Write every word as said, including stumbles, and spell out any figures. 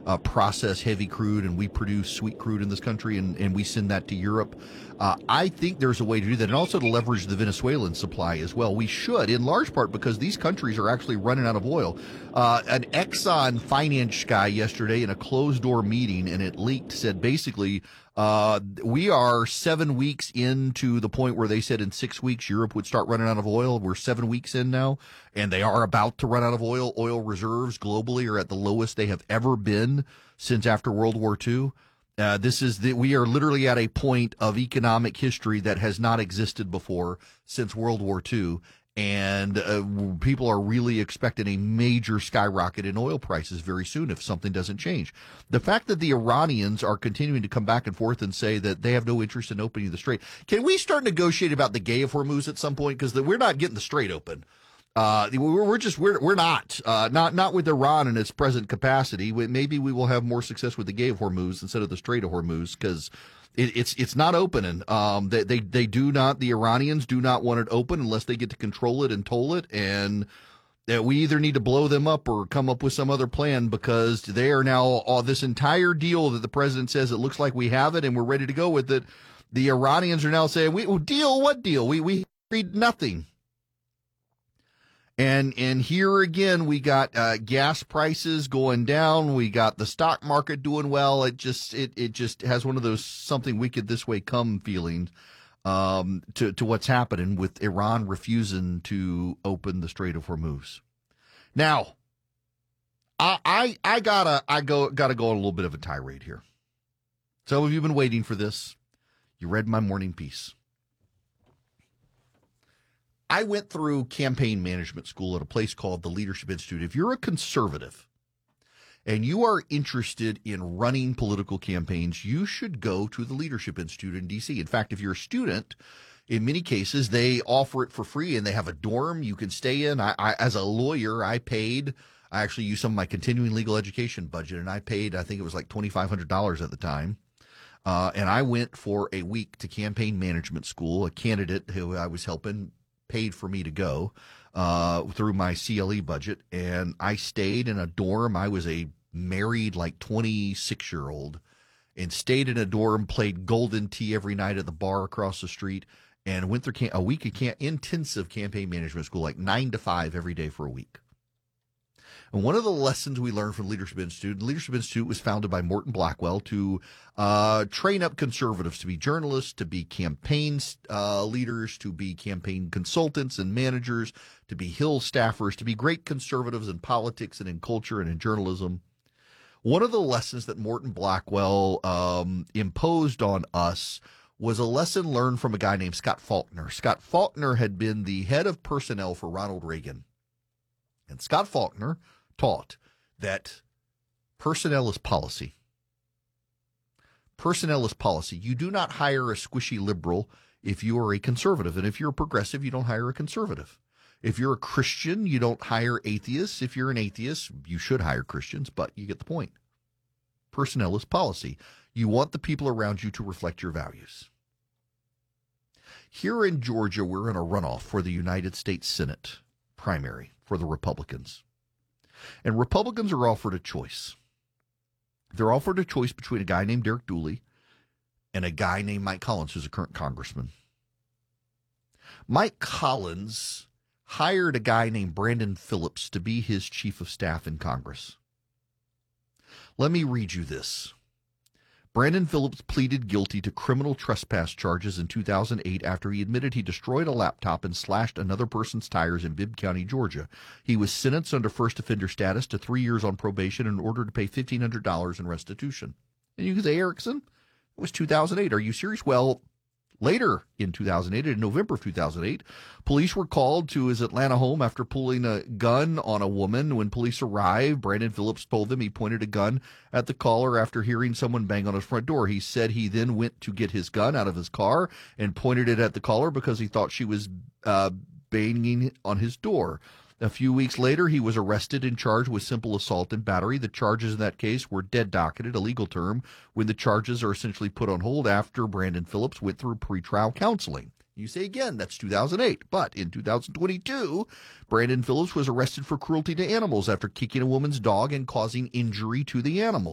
uh, process heavy crude, and we produce sweet crude in this country, and, and we send that to Europe. Uh, I think there's a way to do that, and also to leverage the Venezuelan supply as well. We should, in large part because these countries are actually running out of oil. Uh, an Exxon finance guy yesterday in a closed-door meeting, and it leaked, said basically, uh, we are seven weeks into the point where they said in six weeks Europe would start running out of oil. We're seven weeks in now, and they are about to run out of oil. Oil reserves globally are at the lowest they have ever been since after World War Two. Uh, this is the, we are literally at a point of economic history that has not existed before since World War Two. And uh, people are really expecting a major skyrocket in oil prices very soon if something doesn't change. The fact that the Iranians are continuing to come back and forth and say that they have no interest in opening the strait. Can we start negotiating about the Gay of Hormuz at some point? Because we're not getting the strait open. Uh, we're just we're we're not uh, not not with Iran in its present capacity. Maybe we will have more success with the Gay of Hormuz instead of the Strait of Hormuz, because it, it's it's not opening. Um, they, they they do not. The Iranians do not want it open unless they get to control it and toll it. And uh, we either need to blow them up or come up with some other plan, because they are now all this entire deal that the president says it looks like we have it and we're ready to go with it. The Iranians are now saying, "We well, deal what deal? We we agreed nothing." And and here again, we got uh, gas prices going down. We got the stock market doing well. It just it it just has one of those something wicked this way come feelings um, to to what's happening with Iran refusing to open the Strait of Hormuz. Now, I I, I gotta I go gotta go on a little bit of a tirade here. Some of you have been waiting for this. You read my morning piece. I went through campaign management school at a place called the Leadership Institute. If you're a conservative and you are interested in running political campaigns, you should go to the Leadership Institute in D C. In fact, if you're a student, in many cases, they offer it for free, and they have a dorm you can stay in. I, I as a lawyer, I paid, I actually used some of my continuing legal education budget, and I paid, I think it was like twenty-five hundred dollars at the time. Uh, and I went for a week to campaign management school. A candidate who I was helping paid for me to go uh, through my C L E budget, and I stayed in a dorm. I was a married, like twenty-six-year-old, and stayed in a dorm, played golden tea every night at the bar across the street, and went through cam- a week of cam- intensive campaign management school, like nine to five every day for a week. And one of the lessons we learned from Leadership Institute, the Leadership Institute was founded by Morton Blackwell to uh, train up conservatives to be journalists, to be campaign uh, leaders, to be campaign consultants and managers, to be Hill staffers, to be great conservatives in politics and in culture and in journalism. One of the lessons that Morton Blackwell um, imposed on us was a lesson learned from a guy named Scott Faulkner. Scott Faulkner had been the head of personnel for Ronald Reagan. And Scott Faulkner taught that personnel is policy. Personnel is policy. You do not hire a squishy liberal if you are a conservative. And if you're a progressive, you don't hire a conservative. If you're a Christian, you don't hire atheists. If you're an atheist, you should hire Christians, but you get the point. Personnel is policy. You want the people around you to reflect your values. Here in Georgia, we're in a runoff for the United States Senate primary for the Republicans. And Republicans are offered a choice. They're offered a choice between a guy named Derek Dooley and a guy named Mike Collins, who's a current congressman. Mike Collins hired a guy named Brandon Phillips to be his chief of staff in Congress. Let me read you this. Brandon Phillips pleaded guilty to criminal trespass charges in two thousand eight after he admitted he destroyed a laptop and slashed another person's tires in Bibb County, Georgia. He was sentenced under first offender status to three years on probation and ordered to pay fifteen hundred dollars in restitution. And you can say, Erickson, it was two thousand eight. Are you serious? Well, later in two thousand eight, in November of two thousand eight, police were called to his Atlanta home after pulling a gun on a woman. When police arrived, Brandon Phillips told them he pointed a gun at the caller after hearing someone bang on his front door. He said he then went to get his gun out of his car and pointed it at the caller because he thought she was uh, banging on his door. A few weeks later, he was arrested and charged with simple assault and battery. The charges in that case were dead docketed, a legal term, when the charges are essentially put on hold after Brandon Phillips went through pretrial counseling. You say again, that's two thousand eight. But in two thousand twenty-two, Brandon Phillips was arrested for cruelty to animals after kicking a woman's dog and causing injury to the animal.